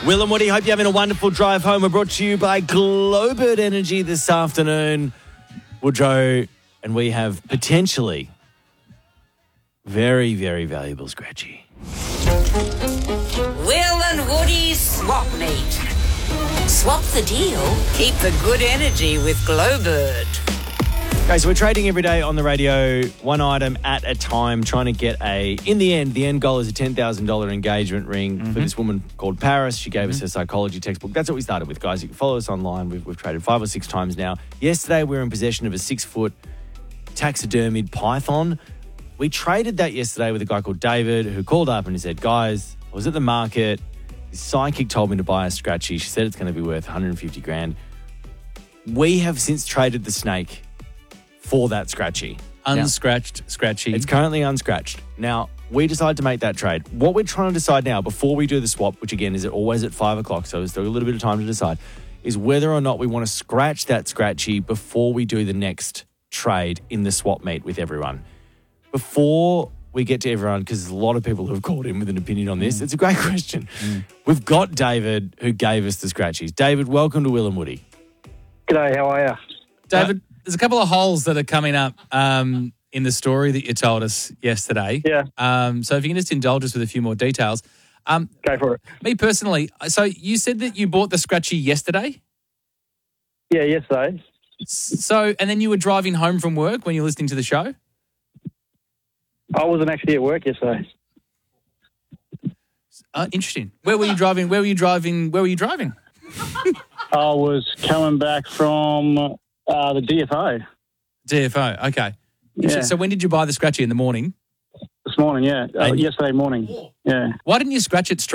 Will and Woody, hope you're having a wonderful drive home. We're brought to you by Globert Energy this afternoon. Woodrow, and we have potentially very, very valuable scratchy. Will and Woody's Swap Meet. Swap the deal, keep the good energy with Globert. Okay, so we're trading every day on the radio, one item at a time, trying to get in the end goal is a $10,000 engagement ring for this woman called Paris. She gave us her psychology textbook. That's what we started with, guys. You can follow us online. We've traded 5 or 6 times now. Yesterday, we were in possession of a 6-foot taxidermied python. We traded that yesterday with a guy called David who called up and he said, guys, I was at the market. His psychic told me to buy a scratchy. She said it's going to be worth 150 grand. We have since traded the snake for that scratchy. Unscratched scratchy. It's currently unscratched. Now, we decided to make that trade. What we're trying to decide now, before we do the swap, which again is always at 5 o'clock, so there's still a little bit of time to decide, is whether or not we want to scratch that scratchy before we do the next trade in the swap meet with everyone. Before we get to everyone, because there's a lot of people who have called in with an opinion on this, it's a great question. We've got David who gave us the scratchies. David, welcome to Will and Woody. G'day, how are you? David, there's a couple of holes that are coming up in the story that you told us yesterday. Yeah. So if you can just indulge us with a few more details. Go for it. Me personally, so you said that you bought the scratchy yesterday? Yeah, yesterday. So, and then you were driving home from work when you were listening to the show? I wasn't actually at work yesterday. Interesting. Where were you driving? I was coming back from the DFO. DFO, okay. Yeah. So when did you buy the scratchy? In the morning? This morning, yeah. Yesterday morning. Yeah. Why didn't you scratch it straight?